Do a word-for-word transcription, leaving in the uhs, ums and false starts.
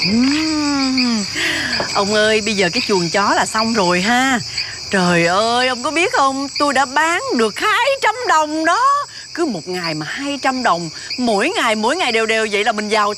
Ừm. Ông ơi, bây giờ cái chuồng chó là xong rồi ha. Trời ơi, ông có biết không, tôi đã bán được hai trăm đồng đó. Cứ một ngày mà hai trăm đồng, mỗi ngày mỗi ngày đều đều vậy là mình giàu